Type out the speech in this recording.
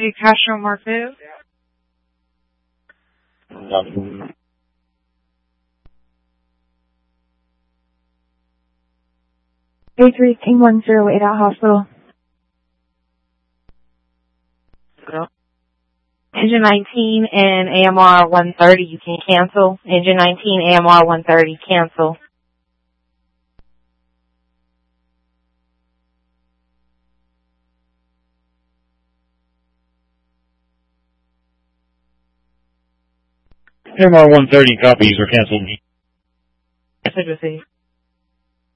City Castro Marquez. A3 King 108 at hospital. Engine 19 and AMR 130, you can cancel. Engine 19, AMR 130, cancel. AMR 130 copies are canceled. Message received.